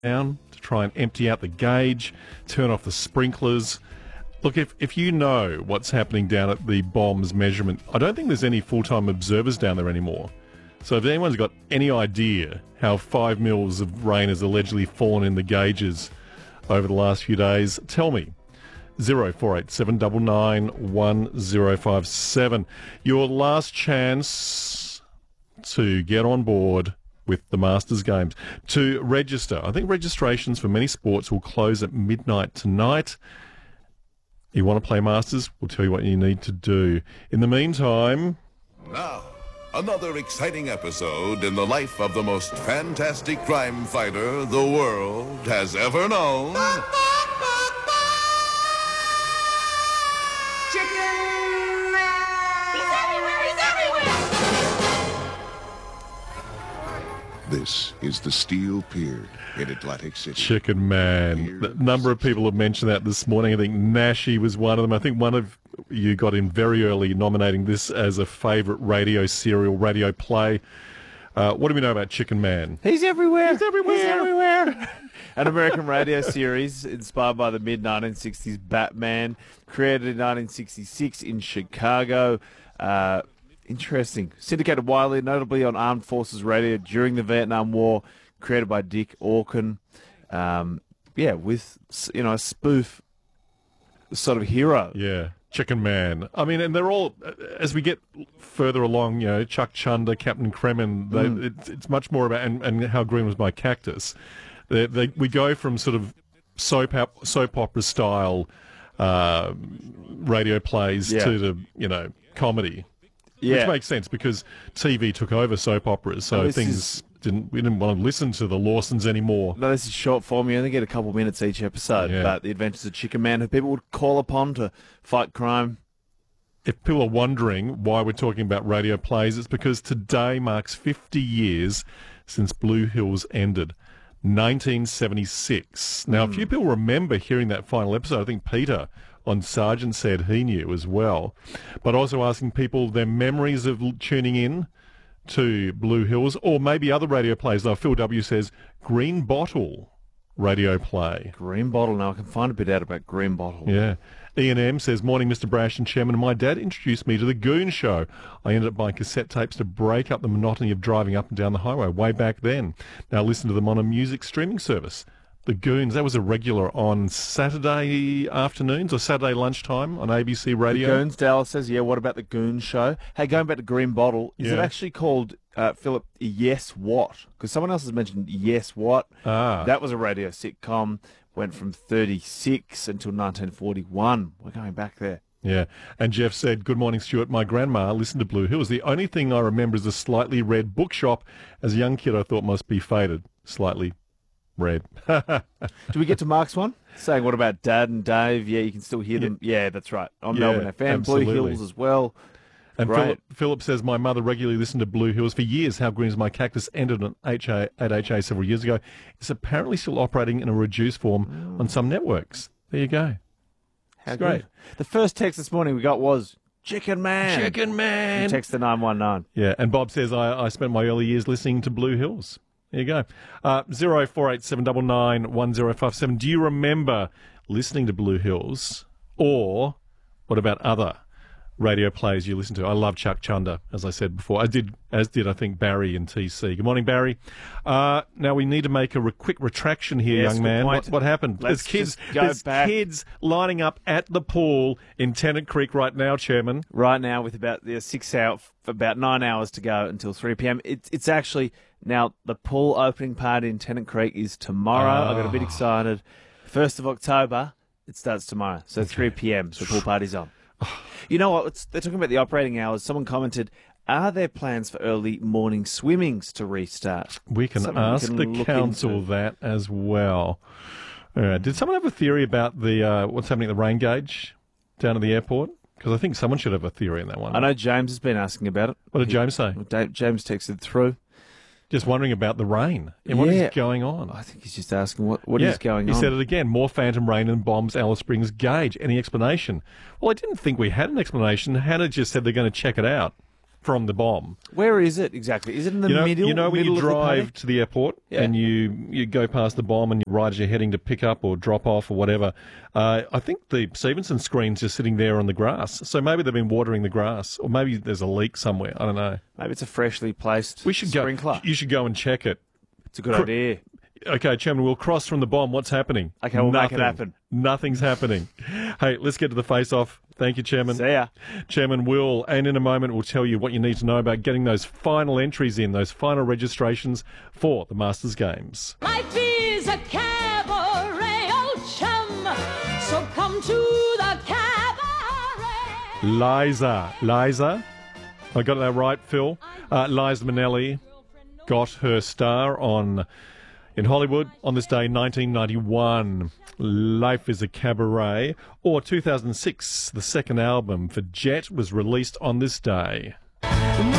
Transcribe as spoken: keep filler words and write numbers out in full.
down to try and empty out the gauge, turn off the sprinklers. Look, if, if you know what's happening down at the bombs measurement, I don't think there's any full-time observers down there anymore. So if anyone's got any idea how five mils of rain has allegedly fallen in the gauges over the last few days, tell me. zero four eight seven nine nine one zero five seven. Your last chance to get on board with the Masters Games. To register, I think registrations for many sports will close at midnight tonight. You want to play Masters? We'll tell you what you need to do. In the meantime... Now, another exciting episode in the life of the most fantastic crime fighter the world has ever known. Chicken Man! He's everywhere! He's everywhere! This is the Steel Pier in Atlantic City. Chicken Man. A number of people have mentioned that this morning. I think Nashi was one of them. I think one of you got in very early nominating this as a favourite radio serial, radio play. Uh, what do we know about Chicken Man? He's everywhere. He's everywhere. He's everywhere. An American radio series inspired by the mid nineteen sixties Batman, created in nineteen sixty-six in Chicago. Uh, interesting. Syndicated widely, notably on Armed Forces Radio during the Vietnam War, created by Dick Orkin. Um, yeah, with, you know, a spoof sort of hero. Yeah. Chicken Man. I mean, and they're all, as we get further along, you know, Chuck Chunder, Captain Kremen, they, mm. it's, it's much more about, and, and How Green Was My Cactus. They, they, we go from sort of soap, op- soap opera style uh, radio plays yeah. to the, you know, comedy. Yeah. Which makes sense because T V took over soap operas, so no, things is... didn't, we didn't want to listen to the Lawsons anymore. No, this is short form. You only get a couple minutes each episode, yeah. but the adventures of Chicken Man, who people would call upon to fight crime. If people are wondering why we're talking about radio plays, it's because today marks fifty years since Blue Hills ended, nineteen seventy-six. Now, mm. a few people remember hearing that final episode. I think Peter on Sergeant said he knew as well. But also asking people their memories of tuning in to Blue Hills, or maybe other radio plays. Now, Phil W. says Green Bottle radio play. Green Bottle. Now, I can find a bit out about Green Bottle. Yeah. Ian M. says, morning, Mister Brash and Chairman. My dad introduced me to the Goon Show. I ended up buying cassette tapes to break up the monotony of driving up and down the highway way back then. Now listen to them on a music streaming service. The Goons, that was a regular on Saturday afternoons or Saturday lunchtime on A B C Radio. The Goons, Dallas says, yeah, what about the Goon Show? Hey, going back to Green Bottle, is yeah. it actually called, uh, Philip, Yes What? Because someone else has mentioned Yes What. Ah. That was a radio sitcom, went from thirty-six until nineteen forty-one. We're going back there. Yeah, and Jeff said, good morning, Stuart. My grandma listened to Blue Hills. The only thing I remember is a slightly red bookshop. As a young kid, I thought must be faded. Slightly red. Do we get to Mark's one? Saying, what about Dad and Dave? Yeah, you can still hear them. Yeah, that's right. On yeah, Melbourne F M, absolutely. Blue Hills as well. And Great. Philip, Philip says, my mother regularly listened to Blue Hills for years. How Green Is My Cactus ended on H A, at H A several years ago. It's apparently still operating in a reduced form mm. on some networks. There you go. How it's great. Good. The first text this morning we got was, Chicken Man. Chicken Man. Text the nine one nine. Yeah, and Bob says, I, I spent my early years listening to Blue Hills. There you go. Uh, zero four eight seven nine nine one zero five seven. Do you remember listening to Blue Hills? Or what about other radio plays you listen to? I love Chuck Chunder, as I said before. I did, as did, I think, Barry and T C. Good morning, Barry. Uh, now, we need to make a re- quick retraction here, yes, young man. What, what happened? Let's there's kids, just go there's back. kids lining up at the pool in Tennant Creek right now, Chairman. Right now, with about there's six hours, about nine hours to go until three p.m. It's it's actually now the pool opening party in Tennant Creek is tomorrow. Oh. I got a bit excited. First of October, it starts tomorrow, so three p.m. So the pool party's on. You know what? It's, they're talking about the operating hours. Someone commented, "Are there plans for early morning swimmings to restart?" We can Something ask we can the look council into. that as well. Uh, did someone have a theory about the uh, what's happening at the rain gauge down at the airport? Because I think someone should have a theory on that one. I know James has been asking about it. What did He- James say? Dave- James texted through. Just wondering about the rain. And what Yeah. is going on? I think he's just asking what what is yeah, going he on. said it again. More phantom rain and bombs Alice Springs gauge. Any explanation? Well, I didn't think we had an explanation. Hannah just said they're going to check it out. from the bomb. Where is it exactly? Is it in the You know, middle? you know when middle you of the drive paddock? to the airport Yeah. and you, you go past the bomb and you ride as you're heading to pick up or drop off or whatever. Uh, I think the Stevenson screen's just sitting there on the grass. So maybe they've been watering the grass, or maybe there's a leak somewhere. I don't know. Maybe it's a freshly placed We should sprinkler. go. You should go and check it. It's a good Cr- idea. Okay, Chairman, we'll cross from the bomb. What's happening? Okay, we'll make it Nothing. happen. Nothing's happening. Hey, let's get to the face-off. Thank you, Chairman. See ya. Chairman will, and in a moment we'll tell you what you need to know about getting those final entries in, those final registrations for the Masters Games. Life is a cabaret, old chum, so come to the cabaret. Liza. Liza? I got that right, Phil? Uh, Liza Minnelli got her star on in Hollywood on this day, nineteen ninety-one. Life is a Cabaret. Or two thousand six, the second album for Jet was released on this day.